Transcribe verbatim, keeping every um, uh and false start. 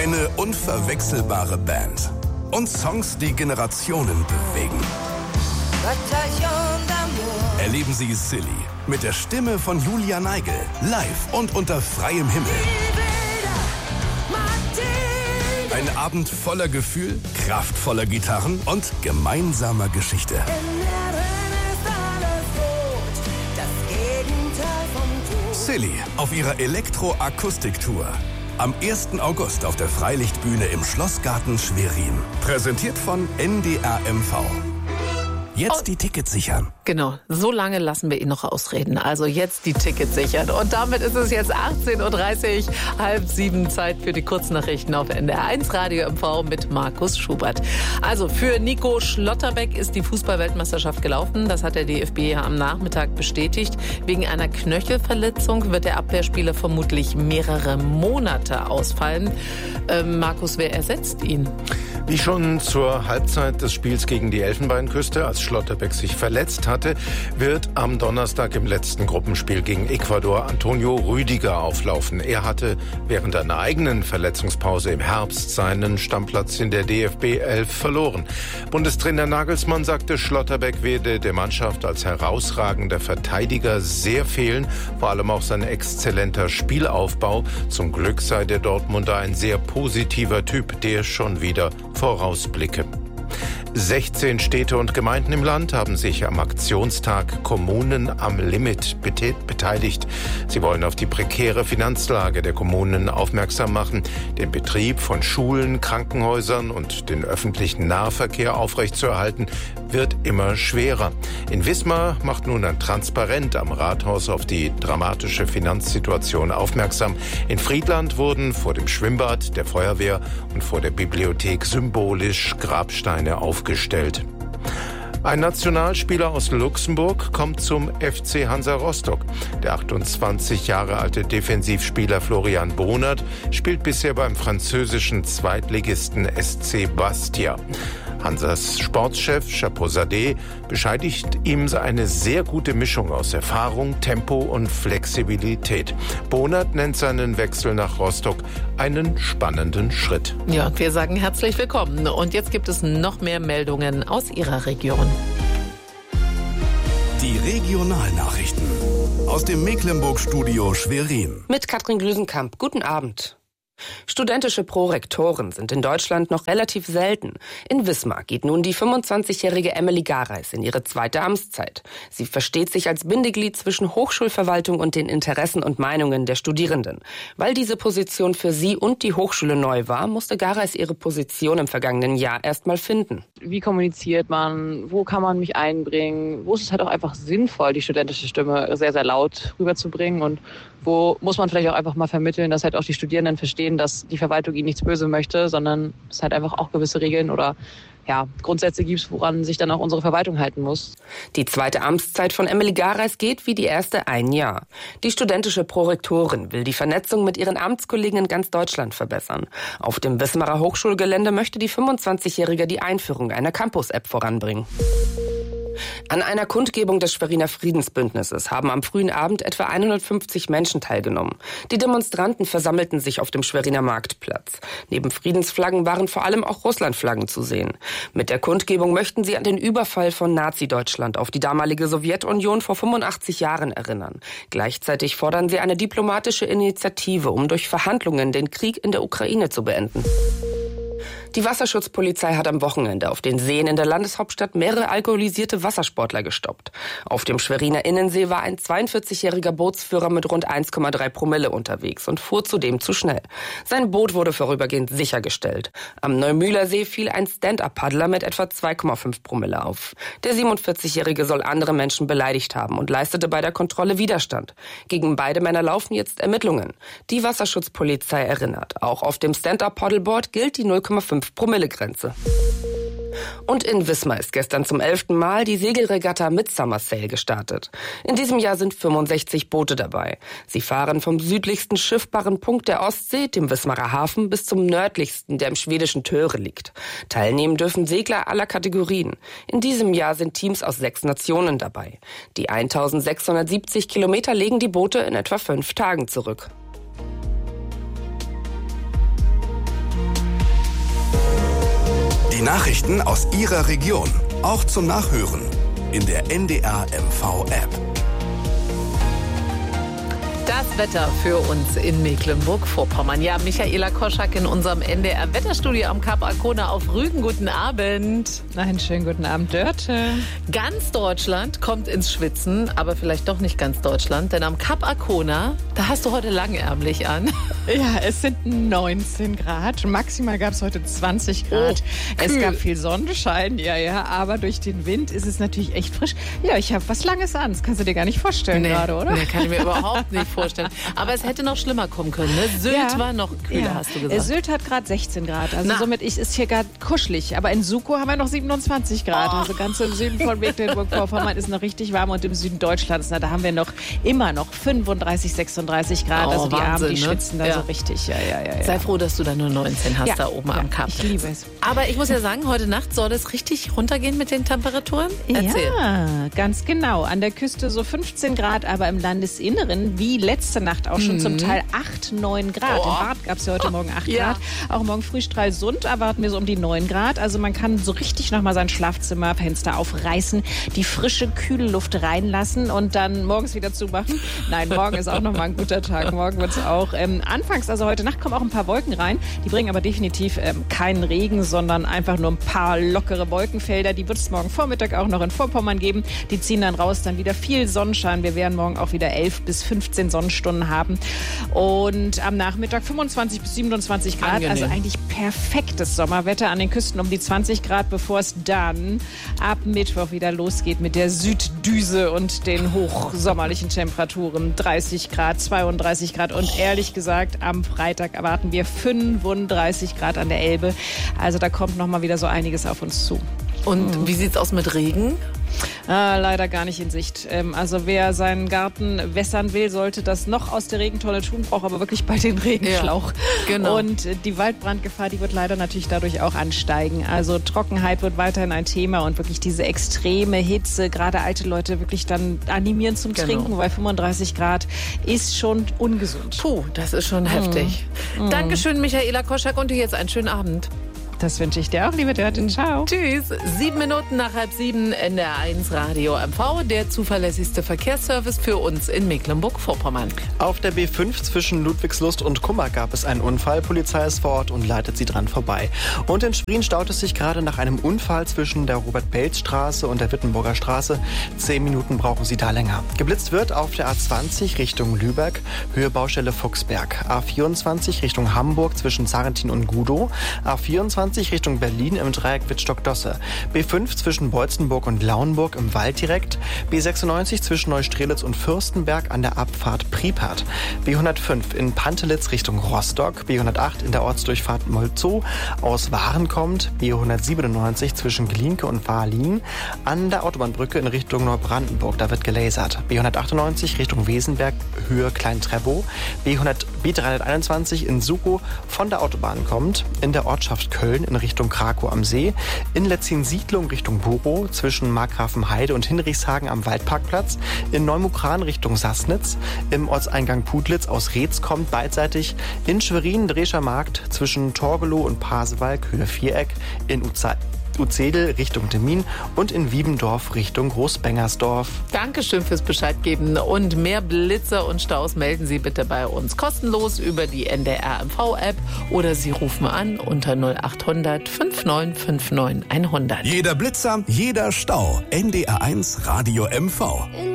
Eine unverwechselbare Band. Und Songs, die Generationen bewegen. Erleben Sie Silly mit der Stimme von Julia Neigel. Live und unter freiem Himmel. Ein Abend voller Gefühl, kraftvoller Gitarren und gemeinsamer Geschichte. Silly auf ihrer Elektro-Akustik-Tour. Am ersten August auf der Freilichtbühne im Schlossgarten Schwerin. Präsentiert von N D R M V. Jetzt die Tickets sichern. Genau, so lange lassen wir ihn noch ausreden. Also jetzt die Tickets sichern. Und damit ist es jetzt achtzehn Uhr dreißig, halb sieben, Zeit für die Kurznachrichten auf N D R eins Radio M V mit Markus Schubert. Also für Nico Schlotterbeck ist die Fußball-Weltmeisterschaft gelaufen. Das hat der D F B ja am Nachmittag bestätigt. Wegen einer Knöchelverletzung wird der Abwehrspieler vermutlich mehrere Monate ausfallen. Ähm, Markus, wer ersetzt ihn? Wie schon zur Halbzeit des Spiels gegen die Elfenbeinküste, als Schlotterbeck sich verletzt hatte, wird am Donnerstag im letzten Gruppenspiel gegen Ecuador Antonio Rüdiger auflaufen. Er hatte während einer eigenen Verletzungspause im Herbst seinen Stammplatz in der D F B elf verloren. Bundestrainer Nagelsmann sagte, Schlotterbeck werde der Mannschaft als herausragender Verteidiger sehr fehlen, vor allem auch sein exzellenter Spielaufbau. Zum Glück sei der Dortmunder ein sehr positiver Typ, der schon wieder vorausblicke. sechzehn Städte und Gemeinden im Land haben sich am Aktionstag Kommunen am Limit beteiligt. Sie wollen auf die prekäre Finanzlage der Kommunen aufmerksam machen. Den Betrieb von Schulen, Krankenhäusern und den öffentlichen Nahverkehr aufrechtzuerhalten, wird immer schwerer. In Wismar macht nun ein Transparent am Rathaus auf die dramatische Finanzsituation aufmerksam. In Friedland wurden vor dem Schwimmbad der Feuerwehr und vor der Bibliothek symbolisch Grabsteine aufgestellt. Ein Nationalspieler aus Luxemburg kommt zum F C Hansa Rostock. Der achtundzwanzig Jahre alte Defensivspieler Florian Bonert spielt bisher beim französischen Zweitligisten S C Bastia. Hansas Sportchef Chapeau-Zadeh bescheinigt ihm eine sehr gute Mischung aus Erfahrung, Tempo und Flexibilität. Bonert nennt seinen Wechsel nach Rostock einen spannenden Schritt. Ja, und wir sagen herzlich willkommen. Und jetzt gibt es noch mehr Meldungen aus Ihrer Region. Die Regionalnachrichten aus dem Mecklenburg-Studio Schwerin. Mit Katrin Glüsenkamp. Guten Abend. Studentische Prorektoren sind in Deutschland noch relativ selten. In Wismar geht nun die fünfundzwanzigjährige Emily Gareis in ihre zweite Amtszeit. Sie versteht sich als Bindeglied zwischen Hochschulverwaltung und den Interessen und Meinungen der Studierenden. Weil diese Position für sie und die Hochschule neu war, musste Gareis ihre Position im vergangenen Jahr erst mal finden. Wie kommuniziert man? Wo kann man mich einbringen? Wo ist es halt auch einfach sinnvoll, die studentische Stimme sehr, sehr laut rüberzubringen? Und wo muss man vielleicht auch einfach mal vermitteln, dass halt auch die Studierenden verstehen, dass die Verwaltung ihnen nichts Böse möchte, sondern es halt einfach auch gewisse Regeln oder ja, Grundsätze gibt, woran sich dann auch unsere Verwaltung halten muss. Die zweite Amtszeit von Emily Gareis geht wie die erste ein Jahr. Die studentische Prorektorin will die Vernetzung mit ihren Amtskollegen in ganz Deutschland verbessern. Auf dem Wismarer Hochschulgelände möchte die fünfundzwanzigjährige die Einführung einer Campus-App voranbringen. An einer Kundgebung des Schweriner Friedensbündnisses haben am frühen Abend etwa hundertfünfzig Menschen teilgenommen. Die Demonstranten versammelten sich auf dem Schweriner Marktplatz. Neben Friedensflaggen waren vor allem auch Russlandflaggen zu sehen. Mit der Kundgebung möchten sie an den Überfall von Nazi-Deutschland auf die damalige Sowjetunion vor fünfundachtzig Jahren erinnern. Gleichzeitig fordern sie eine diplomatische Initiative, um durch Verhandlungen den Krieg in der Ukraine zu beenden. Die Wasserschutzpolizei hat am Wochenende auf den Seen in der Landeshauptstadt mehrere alkoholisierte Wassersportler gestoppt. Auf dem Schweriner Innensee war ein zweiundvierzigjähriger Bootsführer mit rund eins Komma drei Promille unterwegs und fuhr zudem zu schnell. Sein Boot wurde vorübergehend sichergestellt. Am Neumühlersee fiel ein Stand-Up-Paddler mit etwa zwei Komma fünf Promille auf. Der siebenundvierzigjährige soll andere Menschen beleidigt haben und leistete bei der Kontrolle Widerstand. Gegen beide Männer laufen jetzt Ermittlungen. Die Wasserschutzpolizei erinnert, auch auf dem Stand-Up-Paddleboard gilt die null Komma fünf Promille Grenze. Und in Wismar ist gestern zum elften Mal die Segelregatta Midsummer Sail gestartet. In diesem Jahr sind fünfundsechzig Boote dabei. Sie fahren vom südlichsten schiffbaren Punkt der Ostsee, dem Wismarer Hafen, bis zum nördlichsten, der im schwedischen Töre liegt. Teilnehmen dürfen Segler aller Kategorien. In diesem Jahr sind Teams aus sechs Nationen dabei. Die eintausendsechshundertsiebzig Kilometer legen die Boote in etwa fünf Tagen zurück. Die Nachrichten aus Ihrer Region, auch zum Nachhören in der N D R M V-App. Das Wetter für uns in Mecklenburg-Vorpommern. Ja, Michaela Koschak in unserem N D R-Wetterstudio am Kap Arkona auf Rügen. Guten Abend. Einen schönen guten Abend, Dörte. Ganz Deutschland kommt ins Schwitzen, aber vielleicht doch nicht ganz Deutschland, denn am Kap Arkona, da hast du heute langärmlich an. Ja, es sind neunzehn Grad. Maximal gab es heute zwanzig Grad. Oh, es gab viel Sonnenschein, ja, ja, aber durch den Wind ist es natürlich echt frisch. Ja, ich habe was Langes an. Das kannst du dir gar nicht vorstellen nee, gerade, oder? Nee, kann ich mir überhaupt nicht vorstellen. Aber es hätte noch schlimmer kommen können, ne? Sylt ja, war noch kühler, ja. hast du gesagt. Sylt hat gerade sechzehn Grad. Also Na. somit ist es hier gerade kuschelig. Aber in Suko haben wir noch siebenundzwanzig Grad. Oh. Also ganz im Süden von Mecklenburg-Vorpommern ist noch richtig warm. Und im Süden Deutschlands, na, da haben wir noch immer noch fünfunddreißig, sechsunddreißig Grad. Oh, also die Wahnsinn, Armen, die ne? schwitzen da ja. so richtig. Ja, ja, ja, ja. Sei froh, dass du da nur neunzehn hast, ja. da oben ja, am Kap. Ich liebe es. Aber ich muss ja sagen, heute Nacht soll es richtig runtergehen mit den Temperaturen? Erzähl. Ja, ganz genau. An der Küste so fünfzehn Grad, aber im Landesinneren, wie letzte Nacht auch schon, mhm. zum Teil acht, neun Grad. Oh. In Bad gab es ja heute Morgen acht ja. Grad. Auch morgen früh Stralsund erwarten wir so um die neun Grad. Also man kann so richtig nochmal sein Schlafzimmerfenster aufreißen, die frische, kühle Luft reinlassen und dann morgens wieder zumachen. Nein, morgen ist auch nochmal ein guter Tag. Morgen wird es auch. Ähm, anfangs, also heute Nacht, kommen auch ein paar Wolken rein. Die bringen aber definitiv ähm, keinen Regen, sondern einfach nur ein paar lockere Wolkenfelder. Die wird es morgen Vormittag auch noch in Vorpommern geben. Die ziehen dann raus, dann wieder viel Sonnenschein. Wir werden morgen auch wieder elf bis fünfzehn Sonnenstunden haben. Und am Nachmittag fünfundzwanzig bis siebenundzwanzig Grad. Angenehm. Also eigentlich perfektes Sommerwetter. An den Küsten um die zwanzig Grad, bevor es dann ab Mittwoch wieder losgeht mit der Süddüse und den hochsommerlichen Temperaturen. dreißig Grad, zweiunddreißig Grad und ehrlich gesagt, am Freitag erwarten wir fünfunddreißig Grad an der Elbe. Also da kommt noch mal wieder so einiges auf uns zu. Und mhm. wie sieht's aus mit Regen? Ah, leider gar nicht in Sicht. Ähm, also wer seinen Garten wässern will, sollte das noch aus der Regentonne tun, braucht aber wirklich bald den Regenschlauch. Ja, genau. Und die Waldbrandgefahr, die wird leider natürlich dadurch auch ansteigen. Also Trockenheit wird weiterhin ein Thema und wirklich diese extreme Hitze, gerade alte Leute wirklich dann animieren zum genau. Trinken, weil fünfunddreißig Grad ist schon ungesund. Puh, das ist schon mhm. heftig. Mhm. Dankeschön, Michaela Koschak, und dir jetzt einen schönen Abend. Das wünsche ich dir auch, liebe Dörte. Ciao. Tschüss. Sieben Minuten nach halb sieben, N D R eins Radio M V, der zuverlässigste Verkehrsservice für uns in Mecklenburg-Vorpommern. Auf der B fünf zwischen Ludwigslust und Kummer gab es einen Unfall. Polizei ist vor Ort und leitet sie dran vorbei. Und in Schwerin staut es sich gerade nach einem Unfall zwischen der Robert-Belz-Straße und der Wittenburger Straße. Zehn Minuten brauchen sie da länger. Geblitzt wird auf der A zwanzig Richtung Lübeck, Höhe Baustelle Fuchsberg. A vierundzwanzig Richtung Hamburg zwischen Sarrentin und Gudow. A vierundzwanzig Richtung Berlin im Dreieck Wittstock-Dosse. B fünf zwischen Beutzenburg und Lauenburg im Wald direkt. B sechsundneunzig zwischen Neustrelitz und Fürstenberg an der Abfahrt Priepert. B hundertfünf in Pantelitz Richtung Rostock. B hundertacht in der Ortsdurchfahrt Molzow aus Waren kommt. B hundertsiebenundneunzig zwischen Glienke und Wahlin an der Autobahnbrücke in Richtung Neubrandenburg. Da wird gelasert. B hundertachtundneunzig Richtung Wesenberg, Höhe Klein-Trebow. B dreihunderteinundzwanzig in Suko von der Autobahn kommt. In der Ortschaft Köln in Richtung Krakow am See, in Letzin-Siedlung Richtung Borow, zwischen Markgrafenheide und Hinrichshagen am Waldparkplatz, in Neumukran Richtung Sassnitz, im Ortseingang Putlitz aus Reetz kommt beidseitig, in Schwerin Drescher Markt zwischen Torgelow und Pasewalk Höhe Viereck, in Uza Uzedel Richtung Demin und in Wiebendorf Richtung Großbengersdorf. Dankeschön fürs Bescheid geben und mehr Blitzer und Staus melden Sie bitte bei uns kostenlos über die N D R M V-App oder Sie rufen an unter null acht hundert neunundfünfzig neunundfünfzig hundert. Jeder Blitzer, jeder Stau. N D R eins Radio M V.